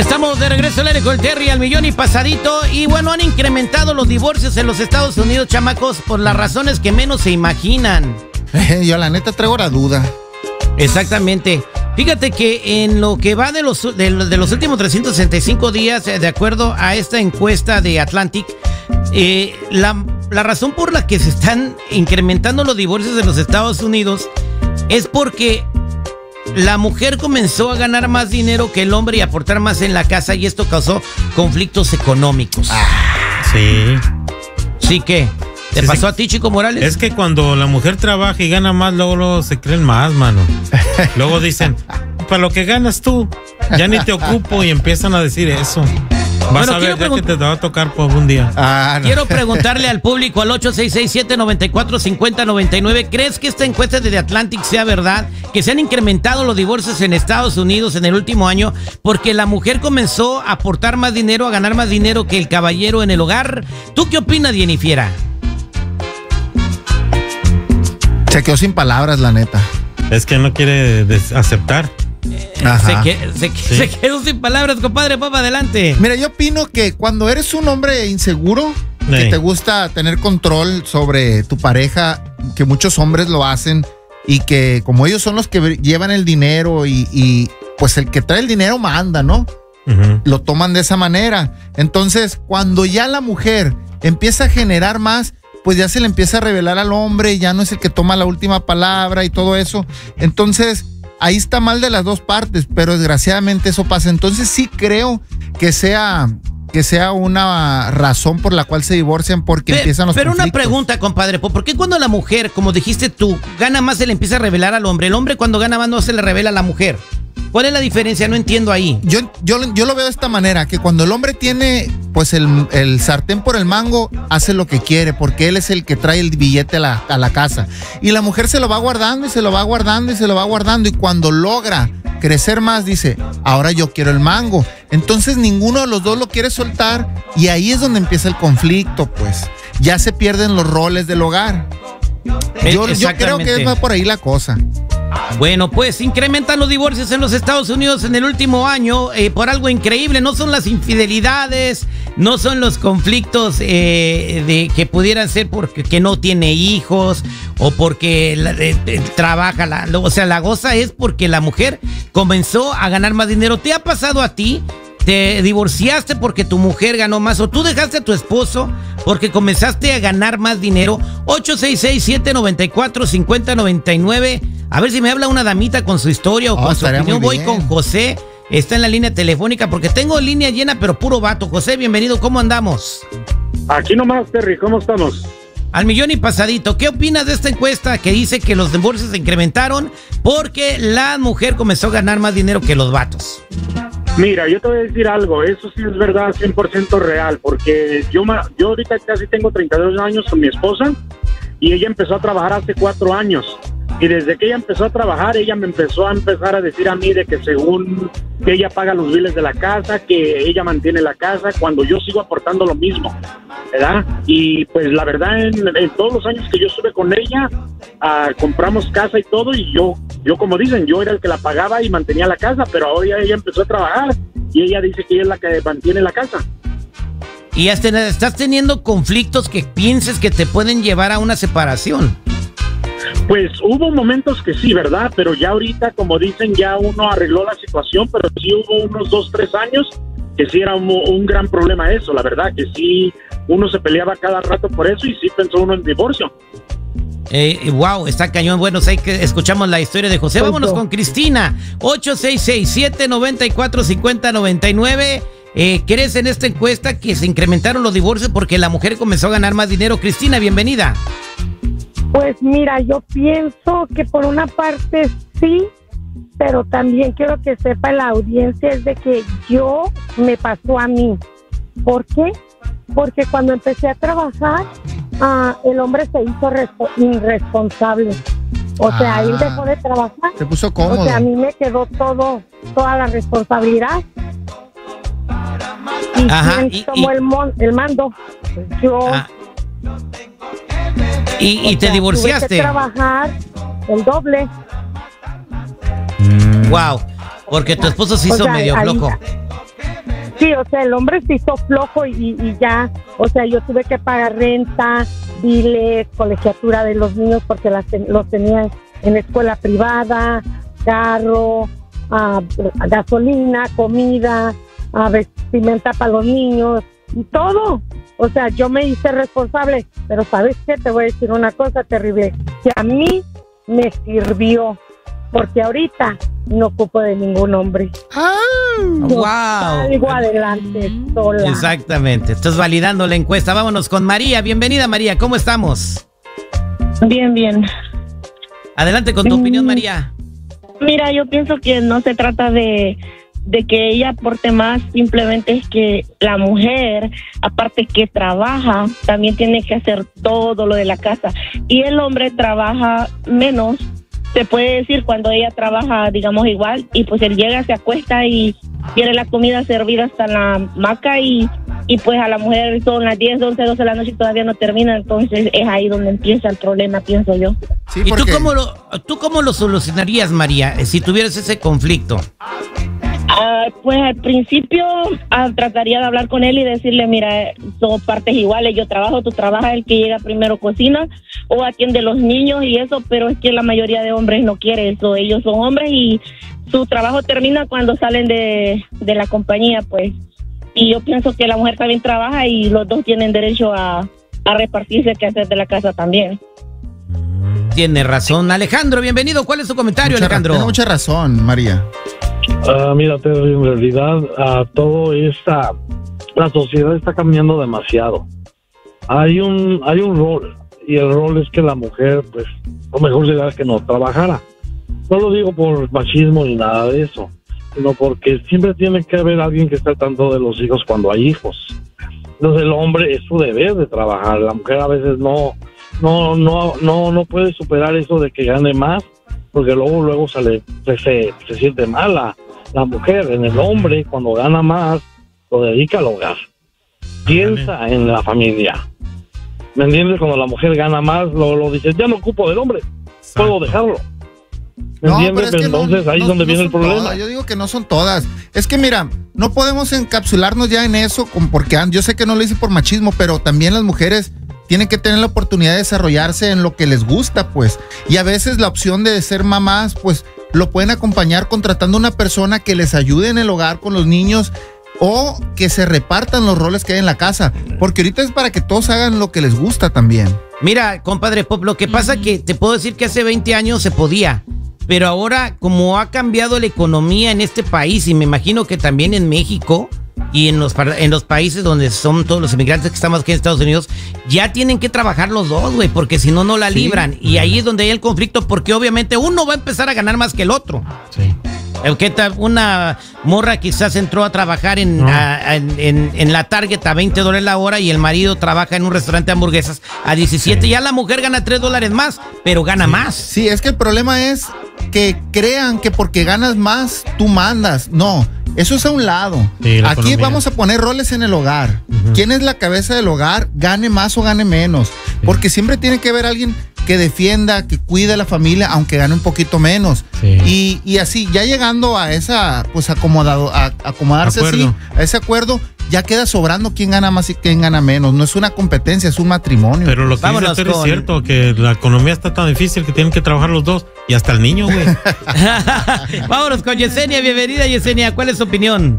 Estamos de regreso al aire con el Terry al millón y pasadito. Y bueno, han incrementado los divorcios en los Estados Unidos, chamacos, por las razones que menos se imaginan. Yo la neta traigo la duda. Exactamente. Fíjate que en lo que va de los últimos 365 días, de acuerdo a esta encuesta de Atlantic, la razón por la que se están incrementando los divorcios en los Estados Unidos es porque la mujer comenzó a ganar más dinero que el hombre y aportar más en la casa, y esto causó conflictos económicos. Sí. ¿Sí qué? ¿Te pasó a ti, Chico Morales? Es que cuando la mujer trabaja y gana más, luego se creen más, mano. Luego dicen, para lo que ganas tú, ya ni te ocupo, y empiezan a decir eso. Vas a ver, ya que te va a tocar por un día. No. Quiero preguntarle al público al 866-794-5099. ¿Crees que esta encuesta de The Atlantic sea verdad? Que se han incrementado los divorcios en Estados Unidos en el último año porque la mujer comenzó a aportar más dinero, a ganar más dinero que el caballero en el hogar. ¿Tú qué opinas, Jennifiera? Se quedó sin palabras, la neta. Es que no quiere aceptar. Se quedó sin palabras, compadre. Papa, adelante. Mira, yo opino que cuando eres un hombre inseguro, que te gusta tener control sobre tu pareja, que muchos hombres lo hacen, y que como ellos son los que llevan el dinero y pues el que trae el dinero manda, ¿no? Lo toman de esa manera. Entonces, cuando ya la mujer empieza a generar más, pues ya se le empieza a revelar al hombre, ya no es el que toma la última palabra y todo eso. Entonces, ahí está mal de las dos partes, pero desgraciadamente eso pasa. Entonces sí creo que sea una razón por la cual se divorcian, porque empiezan los conflictos. Pero una pregunta, compadre, ¿por qué cuando la mujer, como dijiste tú, gana más se le empieza a revelar al hombre? El hombre cuando gana más no se le revela a la mujer. ¿Cuál es la diferencia? No entiendo ahí. Yo lo veo de esta manera, que cuando el hombre tiene pues el sartén por el mango, hace lo que quiere, porque él es el que trae el billete a la casa. Y la mujer se lo va guardando y se lo va guardando y se lo va guardando, y cuando logra crecer más, dice, ahora yo quiero el mango. Entonces ninguno de los dos lo quiere soltar, y ahí es donde empieza el conflicto, pues. Ya se pierden los roles del hogar. Yo creo que va por ahí la cosa. Bueno, pues incrementan los divorcios en los Estados Unidos en el último año por algo increíble. No son las infidelidades, no son los conflictos de que pudieran ser porque que no tiene hijos o porque trabaja. O sea, la goza es porque la mujer comenzó a ganar más dinero. ¿Te ha pasado a ti? ¿Te divorciaste porque tu mujer ganó más, o tú dejaste a tu esposo porque comenzaste a ganar más dinero? 866-794-5099. A ver si me habla una damita con su historia o con su opinión. Voy con José. Está en la línea telefónica porque tengo línea llena, pero puro vato. José, bienvenido. ¿Cómo andamos? Aquí nomás, Terry. ¿Cómo estamos? Al millón y pasadito. ¿Qué opinas de esta encuesta que dice que los divorcios se incrementaron porque la mujer comenzó a ganar más dinero que los vatos? Mira, yo te voy a decir algo, eso sí es verdad, 100% real, porque yo ahorita casi tengo 32 años con mi esposa, y ella empezó a trabajar hace 4 años, y desde que ella empezó a trabajar, ella me empezó a decir a mí de que según que ella paga los biles de la casa, que ella mantiene la casa, cuando yo sigo aportando lo mismo, ¿verdad? Y pues la verdad, en todos los años que yo estuve con ella, compramos casa y todo, y yo como dicen, yo era el que la pagaba y mantenía la casa, pero ahora ella empezó a trabajar y ella dice que ella es la que mantiene la casa. ¿Y estás teniendo conflictos que pienses que te pueden llevar a una separación? Pues hubo momentos que sí, ¿verdad? Pero ya ahorita, como dicen, ya uno arregló la situación, pero sí hubo unos 2-3 años que sí era un gran problema eso, la verdad, que sí uno se peleaba cada rato por eso y sí pensó uno en divorcio. Wow, está cañón. Bueno, sé que escuchamos la historia de José. Vámonos con Cristina. 866-794-5099. ¿Crees en esta encuesta que se incrementaron los divorcios porque la mujer comenzó a ganar más dinero? Cristina, bienvenida. Pues mira, yo pienso que por una parte sí, pero también quiero que sepa la audiencia es de que me pasó a mí. ¿Por qué? Porque cuando empecé a trabajar, el hombre se hizo irresponsable. O sea, él dejó de trabajar. Se puso cómodo. O sea, a mí me quedó toda la responsabilidad. Y quien tomó el mando, yo. ¿Y te divorciaste? Tuve que trabajar el doble. Wow, porque tu esposo se hizo medio loco. Sí, o sea, el hombre se hizo flojo y ya, o sea, yo tuve que pagar renta, biles, colegiatura de los niños porque los tenían en escuela privada, carro, gasolina, comida, vestimenta para los niños y todo. O sea, yo me hice responsable, pero ¿sabes qué? Te voy a decir una cosa terrible, que a mí me sirvió, porque ahorita no ocupo de ningún hombre. ¡Wow! Salgo adelante sola. Exactamente, estás validando la encuesta. Vámonos con María. Bienvenida, María, ¿cómo estamos? Bien, bien. Adelante con tu opinión, María. Mira, yo pienso que no se trata de que ella aporte más, simplemente es que la mujer, aparte que trabaja, también tiene que hacer todo lo de la casa. Y el hombre trabaja menos, se puede decir, cuando ella trabaja, digamos, igual, y pues él llega, se acuesta y quiere la comida servida hasta la hamaca y pues a la mujer son las 10, 11, 12 de la noche y todavía no termina, entonces es ahí donde empieza el problema, pienso yo. Sí, ¿Y porque... tú cómo lo solucionarías, María, si tuvieras ese conflicto? Pues al principio trataría de hablar con él y decirle, mira, son partes iguales, yo trabajo, tú trabajas, el que llega primero cocina o atiende los niños y eso, pero es que la mayoría de hombres no quiere eso, ellos son hombres y su trabajo termina cuando salen de la compañía, pues, y yo pienso que la mujer también trabaja y los dos tienen derecho a repartirse qué hacer de la casa también. Tiene razón. Alejandro, bienvenido. ¿Cuál es tu comentario, Alejandro? Tiene mucha razón, María. Mira, Terry, en realidad la sociedad está cambiando demasiado. Hay un rol, y el rol es que la mujer, pues, lo mejor sería que no trabajara. No lo digo por machismo ni nada de eso, sino porque siempre tiene que haber alguien que esté al tanto de los hijos cuando hay hijos. Entonces el hombre es su deber de trabajar, la mujer a veces no puede superar eso de que gane más, porque luego se siente mal la mujer. En el hombre, cuando gana más, lo dedica al hogar. Piensa en la familia. ¿Me entiendes? Cuando la mujer gana más, lo dice, ya no ocupo del hombre, puedo dejarlo. ¿Me entiendes? Pero entonces ahí es donde viene el problema. Todas. Yo digo que no son todas. Es que mira, no podemos encapsularnos ya en eso, porque yo sé que no lo hice por machismo, pero también las mujeres tienen que tener la oportunidad de desarrollarse en lo que les gusta, pues. Y a veces la opción de ser mamás, pues, lo pueden acompañar contratando una persona que les ayude en el hogar con los niños o que se repartan los roles que hay en la casa. Porque ahorita es para que todos hagan lo que les gusta también. Mira, compadre Pop, lo que pasa que te puedo decir que hace 20 años se podía. Pero ahora, como ha cambiado la economía en este país, y me imagino que también en México y en los países donde son todos los inmigrantes que estamos aquí en Estados Unidos, ya tienen que trabajar los dos, güey, porque si no, no la libran. Y ahí es donde hay el conflicto, porque obviamente uno va a empezar a ganar más que el otro. Sí. Una morra quizás entró a trabajar en la Target a $20 la hora y el marido trabaja en un restaurante de hamburguesas a 17. Sí. Ya la mujer gana $3 más, pero gana más. Sí, es que el problema es que crean que porque ganas más, tú mandas. No, eso es a un lado. Sí, aquí economía. Vamos a poner roles en el hogar. ¿Quién es la cabeza del hogar? Gane más o gane menos. Sí. Porque siempre tiene que haber alguien que defienda, que cuide a la familia, aunque gane un poquito menos. Sí. Y así, ya llegando a esa, pues acomodarse así, a ese acuerdo, ya queda sobrando quién gana más y quién gana menos. No es una competencia, es un matrimonio. Pero lo que dice es cierto, que la economía está tan difícil que tienen que trabajar los dos, y hasta el niño, güey. Vámonos con Yesenia, bienvenida Yesenia, ¿cuál es su opinión?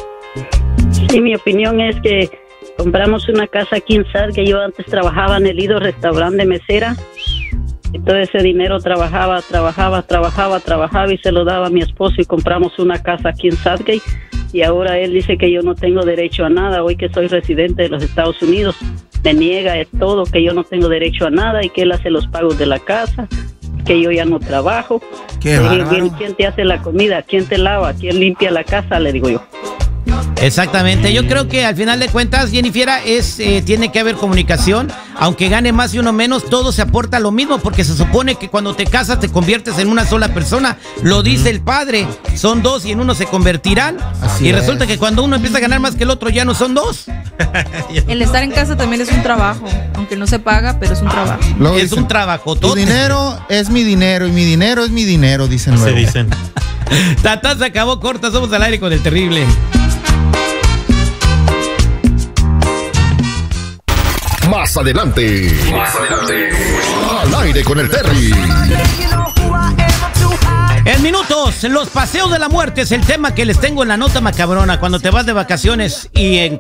Sí, mi opinión es que compramos una casa aquí en Sad, que yo antes trabajaba en el Lido restaurante de mesera. Y todo ese dinero trabajaba y se lo daba a mi esposo y compramos una casa aquí en Sadgate. Y ahora él dice que yo no tengo derecho a nada, hoy que soy residente de los Estados Unidos. Me niega todo, que yo no tengo derecho a nada y que él hace los pagos de la casa, que yo ya no trabajo. ¿Quién te hace la comida? ¿Quién te lava? ¿Quién limpia la casa? Le digo yo. Exactamente, yo creo que al final de cuentas, Jennifer, tiene que haber comunicación, aunque gane más y uno menos, todo se aporta lo mismo, porque se supone que cuando te casas te conviertes en una sola persona, lo dice el padre, son dos y en uno se convertirán. Así y resulta que cuando uno empieza a ganar más que el otro ya no son dos. El estar en casa también es un trabajo, aunque no se paga, pero es un trabajo. Luego es un trabajo. Tu dinero es mi dinero y mi dinero es mi dinero, dicen luego. Se dicen. Tata, se acabó corta, somos al aire con el terrible. Más adelante. Al aire con el Terry. En minutos, los paseos de la muerte es el tema que les tengo en la nota macabrona. Cuando te vas de vacaciones y